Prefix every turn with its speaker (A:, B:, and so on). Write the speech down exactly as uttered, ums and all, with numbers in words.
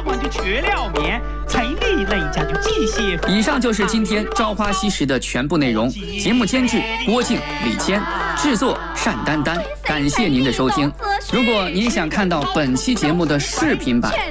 A: 下环就去了面，菜里雷家就机械。
B: 以上就是今天《朝花夕拾》的全部内容。节目监制郭靖、李谦，制作单丹丹。感谢您的收听。如果您想看到本期节目的视频版，